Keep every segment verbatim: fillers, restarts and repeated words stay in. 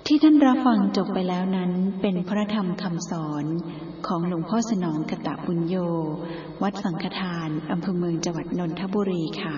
ที่ท่านรับฟังจบไปแล้วนั้นเป็นพระธรรมคำสอนของหลวงพ่อสนองกตบุญโญวัดสังฆทานอำเภอเมืองจังหวัดนนทบุรีค่ะ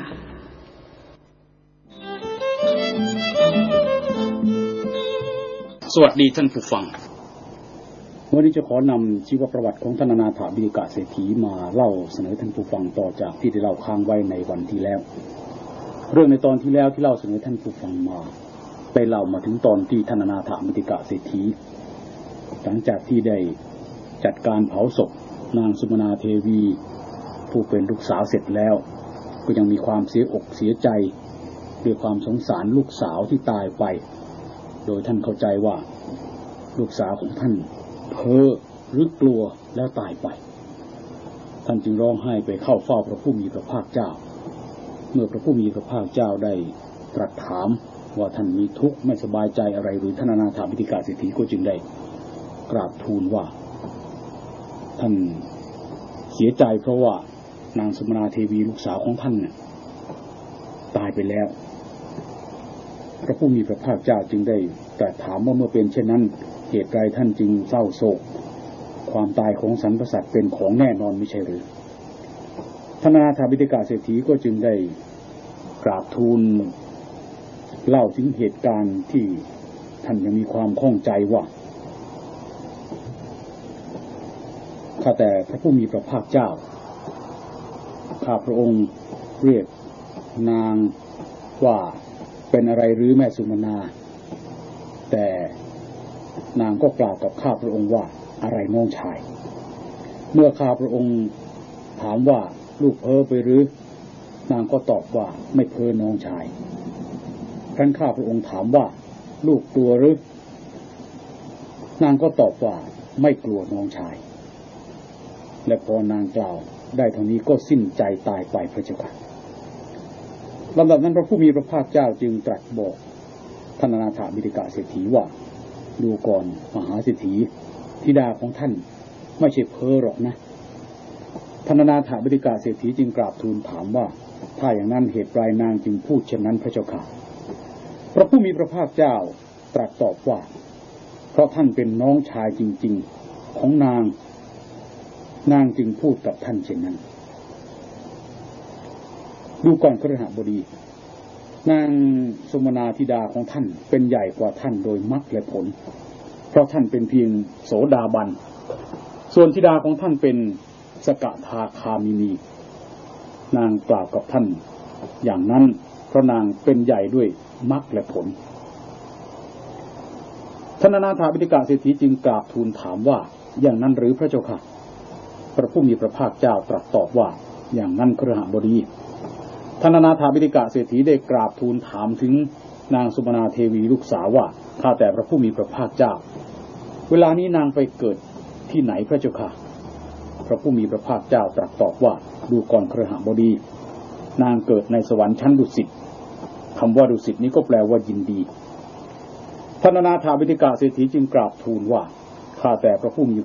สวัสดีท่านผู้ฟังวันนี้จะขอนำชีวประวัติของท่านอนาถบิณฑิกะเศรษฐีมาเล่าเสนอท่านผู้ฟังต่อจากที่ได้เล่าค้างไว้ในวันที่แล้วเรื่องในตอนที่แล้วที่เล่าเสนอท่านผู้ฟังมาไปเล่ามาถึงตอนที่ท่านอนาถบิณฑิกะเศรษฐีหลังจากที่ได้จัดการเผาศพนางสุมนาเทวีผู้เป็นลูกสาวเสร็จแล้วก็ยังมีความเสียอกเสียใจด้วยความสงสารลูกสาวที่ตายไปโดยท่านเข้าใจว่าลูกสาวของท่านเพ้อหรือกลัวแล้วตายไปท่านจึงร้องไห้ไปเข้าเฝ้าพระผู้มีพระภาคเจ้าเมื่อพระผู้มีพระภาคเจ้าได้ตรัสถามว่าท่านมีทุกข์ไม่สบายใจอะไรหรือท่านอนาถบิณฑิกะเศรษฐีก็จึงได้กราบทูลว่าท่านเสียใจเพราะว่านางสุมนาเทวีลูกสาวของท่านเนี่ยตายไปแล้วพระผู้มีพระภาคเจ้าจึงได้ตรัสถามว่าเมื่อเป็นเช่นนั้นเหตุใดท่านจึงเศร้าโศกความตายของสรรพสัตว์เป็นของแน่นอนไม่ใช่หรือท่านอนาถบิณฑิกะเศรษฐีก็จึงได้กราบทูลเล่าถึงเหตุการณ์ที่ท่านยังมีความข้องใจว่าข้าแต่พระผู้มีพระภาคเจ้าข้าพระองค์เรียกนางว่าเป็นอะไรหรือแม่สุมนาแต่นางก็กล่าวกับข้าพระองค์ว่าอะไรน้องชายเมื่อข้าพระองค์ถามว่าลูกเพ้อไปหรือนางก็ตอบว่าไม่เพ้อน้องชายครั้นข้าพระองค์ถามว่าลูกกลัวหรือนางก็ตอบว่าไม่กลัวน้องชายและพอนางกล่าวได้เท่านี้ก็สิ้นใจตายไปพระเจ้าค่ะลำดับนั้นพระผู้มีพระภาคเจ้าจึงตรัสบอกท่านอนาถบิณฑิกะเศรษฐีว่าดูก่อนมหาเศรษฐีธิดาของท่านไม่ใช่เพ้อหรอกนะท่านอนาถบิณฑิกะเศรษฐีจึงกราบทูลถามว่าถ้าอย่างนั้นเหตุไรนางจึงพูดเช่นนั้นพระเจ้าค่ะพระผู้มีพระภาคเจ้าตรัสตอบว่าเพราะท่านเป็นน้องชายจริงๆของนางนางจึงพูดกับท่านเช่นนั้นดูก่อนคฤหบดีนางสุมนาธิดาของท่านเป็นใหญ่กว่าท่านโดยมรรคและผลเพราะท่านเป็นเพียงโสดาบันส่วนธิดาของท่านเป็นสกทาคามินีนางกล่าวกับท่านอย่างนั้นเพราะนางเป็นใหญ่ด้วยมรรคและผลท่านอนาถบิณฑิกะเศรษฐีจึงกราบทูลถามว่าอย่างนั้นหรือพระเจ้าค่ะพระผู้มีพระภาคเจ้าตรัสตอบว่าอย่างนั้นคฤหบดีท่านอนาถบิณฑิกะเศรษฐีได้กราบทูลถามถึงนางสุมนาเทวีลูกสาวว่าข้าแต่พระผู้มีพระภาคเจ้าเวลานี้นางไปเกิดที่ไหนพระเจ้าค่ะพระผู้มีพระภาคเจ้าตรัสตอบว่าดูก่อนคฤหบดีนางเกิดในสวรรค์ชั้นดุสิตคำว่าดุสิตนี้ก็แปลว่ายินดีท่านอนาถบิณฑิกะเศรษฐีจึงกราบทูลว่าข้าแต่พระผู้มี